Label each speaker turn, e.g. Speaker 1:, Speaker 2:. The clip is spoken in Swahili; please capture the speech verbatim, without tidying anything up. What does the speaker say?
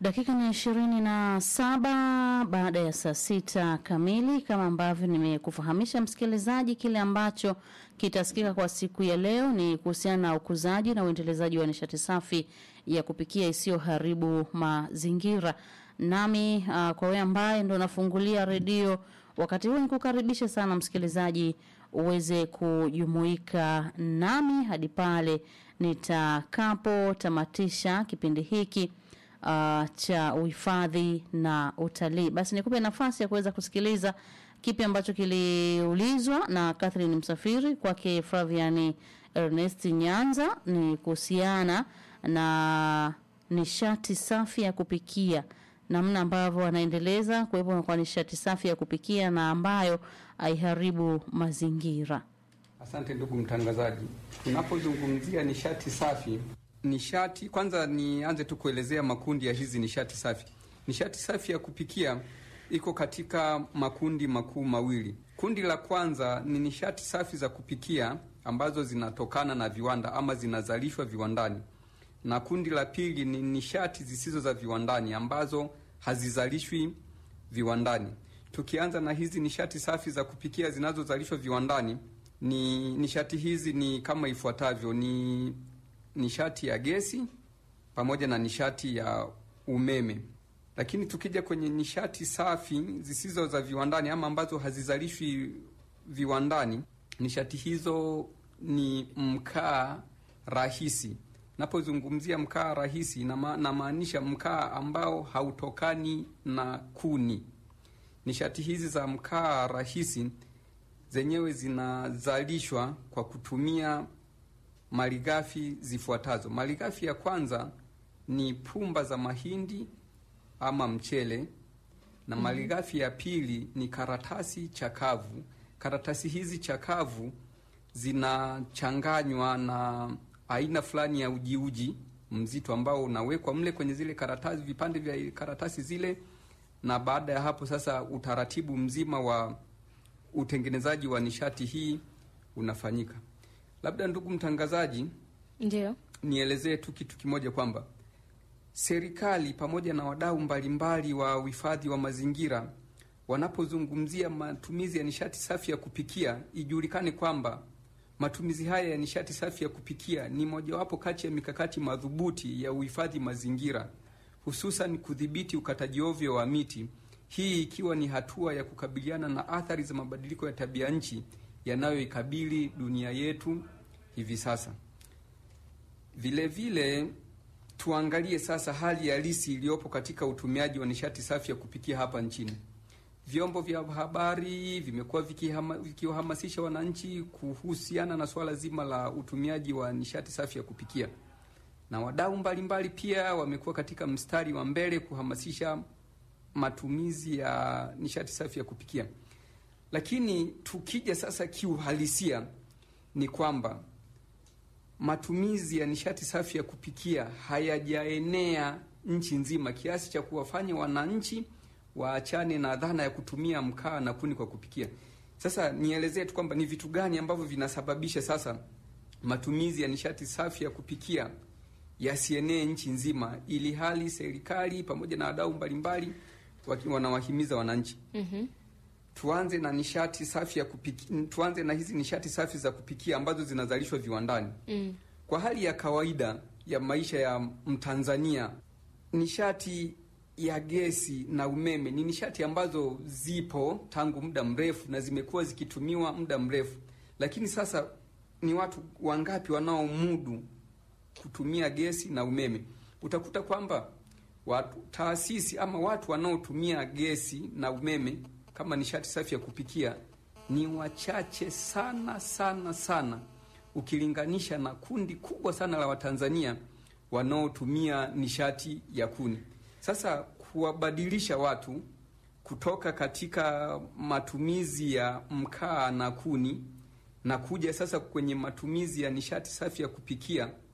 Speaker 1: Dakika ni ishirini na saba baada ya saa sita kamili, kama ambavyo nimekufahamisha msikilizaji, kile ambacho kitasikika kwa siku ya leo ni kuhusiana na ukuzaji na uendelezaji wa nishati safi ya kupikia isiyo haribu mazingira. Nami uh, kwa wewe ambaye ndo nafungulia redio wakati huu, nikukaribisha sana msikilizaji uweze kujumuika nami hadi pale nitakapo tamatisha kipindi hiki Uh, cha uhifadhi na utalii. Basi nikupe nafasi ya kuweza kusikiliza kipi ambacho kiliulizwa na Catherine Msafiri kwake Flaviani Ernest Nyanza, ni kuhusiana na nishati safi ya kupikia, namna ambavyo anaendeleza kuwepo kwa nishati safi ya kupikia na ambayo haiharibu mazingira.
Speaker 2: Asante ndugu mtangazaji. Tunapozungumzia nishati safi, nishati kwanza nianze tu kuelezea makundi ya hizi nishati safi. Nishati safi ya kupikia iko katika makundi makuu mawili. Kundi la kwanza ni nishati safi za kupikia ambazo zinatokana na viwanda ama zinazalishwa viwandani. Na kundi la pili ni nishati zisizo za viwandani ambazo hazizalishwi viwandani. Tukianza na hizi nishati safi za kupikia zinazozalishwa viwandani, ni nishati hizi ni kama ifuatavyo: ni nishati ya gesi pamoja na nishati ya umeme. Lakini tukija kwenye nishati safi zisizo za viwandani ama ambazo hazizalishwi viwandani, nishati hizo ni mkaa rahisi. Napozungumzia mkaa rahisi na maanisha mkaa ambao hautokani na kuni. Nishati hizi za mkaa rahisi zenyewe zinazalishwa kwa kutumia malighafi zifuatazo. Malighafi ya kwanza ni pumba za mahindi ama mchele, na malighafi ya pili ni karatasi chakavu. Karatasi hizi chakavu zinachanganywa na aina fulani ya ujiuji mzito ambao unawekwa mle kwenye zile karatasi, vipande vya karatasi zile, na baada ya hapo sasa utaratibu mzima wa utengenezaji wa nishati hii unafanyika. Labda ndugu mtangazaji,
Speaker 1: ndio
Speaker 2: nielezee tu kitu kimoja kwamba serikali pamoja na wadau mbalimbali wa uhifadhi wa mazingira wanapozungumzia matumizi ya nishati safi ya kupikia, ijulikane kwamba matumizi haya ya nishati safi ya kupikia ni mojawapo kati ya mikakati madhubuti ya uhifadhi mazingira, hususan kudhibiti ukataji ovyo wa miti, hii ikiwa ni hatua ya kukabiliana na athari za mabadiliko ya tabia nchi yanayoikabili dunia yetu hivi sasa. Vile vile tuangalie sasa hali halisi iliyopo katika utumiaji wa nishati safi ya kupikia hapa nchini. Vyombo vya habari vimekuwa vikiwahamasisha wananchi kuhusiana na swala zima la utumiaji wa nishati safi ya kupikia, na wadau mbalimbali pia wamekuwa katika mstari wa mbele kuhamasisha matumizi ya nishati safi ya kupikia. Lakini tukija sasa kiuhalisia ni kwamba matumizi ya nishati safi ya kupikia hayajaenea nchi nzima kiasi cha kuwafanya wananchi waachane na dhana ya kutumia mkaa na kuni kwa kupikia. Sasa nielezee tu kwamba ni vitu gani ambavyo vinasababisha sasa matumizi ya nishati safi ya kupikia yasienee nchi nzima, ili hali serikali pamoja na wadau mbalimbali wanawahimiza wananchi. Mhm. Tuanze na nishati safi ya kupikia, tuanze na hizi nishati safi za kupikia ambazo zinazalishwa viwandani. Mm. Kwa hali ya kawaida ya maisha ya Mtanzania, nishati ya gesi na umeme ni nishati ambazo zipo tangu muda mrefu na zimekuwa zikitumiwa muda mrefu. Lakini sasa ni watu wangapi wanaomudu kutumia gesi na umeme? Utakuta kwamba watu taasisi ama watu wanaotumia gesi na umeme kama nishati safi ya kupikia ni wachache sana sana sana, ukilinganisha na kundi kubwa sana la Watanzania wanaotumia nishati ya kuni. Sasa kuwabadilisha watu kutoka katika matumizi ya mkaa na kuni na kuja sasa kwenye matumizi ya nishati safi ya kupikia